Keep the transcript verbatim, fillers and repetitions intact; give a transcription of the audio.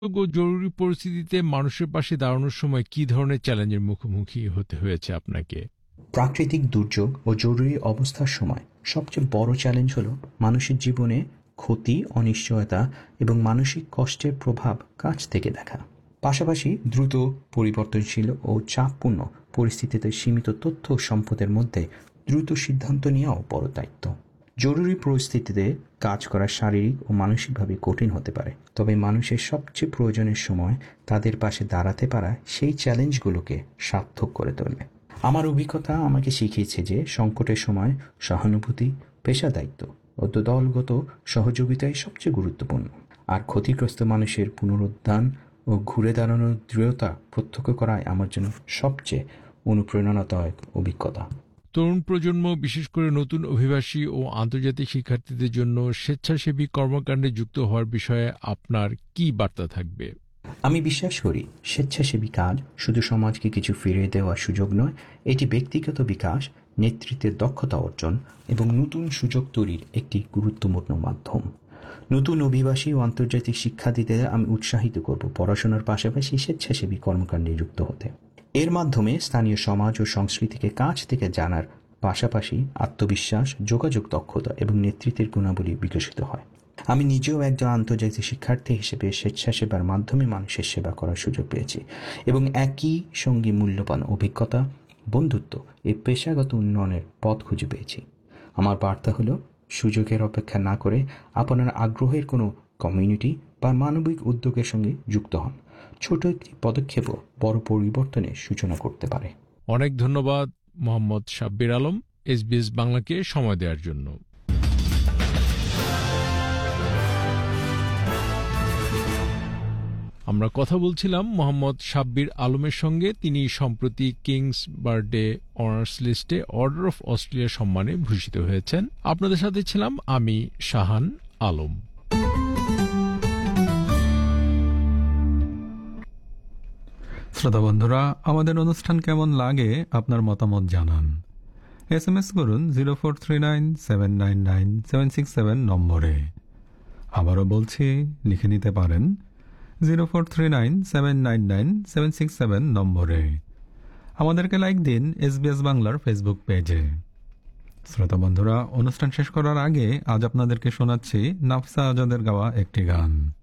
ও জরুরি পরিস্থিতিতে মানুষের পাশে দাঁড়ানোর সময় কি ধরনের চ্যালেঞ্জের মুখোমুখি হতে হয়েছে আপনাকে? প্রাকৃতিক দুর্যোগ ও জরুরি অবস্থার সময় সবচেয়ে বড় চ্যালেঞ্জ হলো মানুষের জীবনে ক্ষতি, অনিশ্চয়তা এবং মানসিক কষ্টের প্রভাব কাছ থেকে দেখা। পাশাপাশি দ্রুত পরিবর্তনশীল ও চাপপূর্ণ পরিস্থিতিতে সীমিত তথ্য ও সম্পদের মধ্যে দ্রুত সিদ্ধান্ত নেওয়াও বড় দায়িত্ব। জরুরি পরিস্থিতিতে কাজ করা শারীরিক ও মানসিকভাবে কঠিন হতে পারে, তবে মানুষের সবচেয়ে প্রয়োজনের সময় তাদের পাশে দাঁড়াতে পারা সেই চ্যালেঞ্জগুলোকে সার্থক করে তোলে। আমার অভিজ্ঞতা আমাকে শিখিয়েছে যে সংকটের সময় সহানুভূতি, পেশাদায়িত্ব ও দলগত সহযোগিতাই সবচেয়ে গুরুত্বপূর্ণ। আর ক্ষতিগ্রস্ত মানুষের পুনরুদ্ধার ও ঘুরে দাঁড়ানোর দৃঢ়তা প্রত্যক্ষ করাই আমার জন্য সবচেয়ে অনুপ্রেরণাদায়ক অভিজ্ঞতা। তরুণ প্রজন্ম, বিশেষ করে নতুন অভিবাসী ও আন্তর্জাতিক শিক্ষার্থীদের জন্য স্বেচ্ছাসেবী কর্মকাণ্ডে যুক্ত হওয়ার বিষয়ে আপনার কি বার্তা থাকবে? আমি বিশ্বাস করি স্বেচ্ছাসেবী কাজ শুধু সমাজকে কিছু ফিরিয়ে দেওয়ার সুযোগ নয়, এটি ব্যক্তিগত বিকাশ, নেতৃত্বের দক্ষতা অর্জন এবং নতুন সুযোগ তৈরির একটি গুরুত্বপূর্ণ মাধ্যম। নতুন অভিবাসী ও আন্তর্জাতিক শিক্ষার্থীদের আমি উৎসাহিত করব পড়াশোনার পাশাপাশি স্বেচ্ছাসেবী কর্মকাণ্ডে যুক্ত হতে। এর মাধ্যমে স্থানীয় সমাজ ও সংস্কৃতিকে কাছ থেকে জানার পাশাপাশি আত্মবিশ্বাস, যোগাযোগ দক্ষতা এবং নেতৃত্বের গুণাবলী বিকশিত হয়। আমি নিজেও একজন আন্তর্জাতিক শিক্ষার্থী হিসেবে স্বেচ্ছাসেবার মাধ্যমে মানুষের সেবা করার সুযোগ পেয়েছি এবং একই সঙ্গে মূল্যবান অভিজ্ঞতা, বন্ধুত্ব এই পেশাগত উন্নয়নের পথ খুঁজে পেয়েছি। আমার বার্তা হলো, সুযোগের অপেক্ষা না করে আপনার আগ্রহের কোনো কমিউনিটি বা মানবিক উদ্যোগের সঙ্গে যুক্ত হন। ছোট একটি পদক্ষেপও বড় পরিবর্তনের সূচনা করতে পারে। অনেক ধন্যবাদ মোহাম্মদ সাব্বির আলম, এসবিএস বাংলাকে সময় দেওয়ার জন্য। আমরা কথা বলছিলাম মোহাম্মদ সাব্বির আলমের সঙ্গে। তিনি সম্প্রতি কিংস বার্থডে অনার্স লিস্টে অর্ডার অফ অস্ট্রেলিয়া সম্মানে ভূষিত হয়েছেন। আপনাদের সাথে ছিলাম আমি শাহান আলম। শ্রোতা বন্ধুরা, আমাদের অনুষ্ঠান কেমন লাগে আপনার মতামত জানান। এস এম এস করুন zero four three nine seven nine nine seven six seven নম্বরে। আবারও বলছি, লিখে নিতে পারেন zero four three nine seven nine nine seven six seven নম্বরে। আমাদেরকে লাইক দিন এসবিএস বাংলার ফেসবুক পেজে। শ্রোতা বন্ধুরা, অনুষ্ঠান শেষ করার আগে আজ আপনাদেরকে শোনাচ্ছি নাফসা আজাদের গাওয়া একটি গান।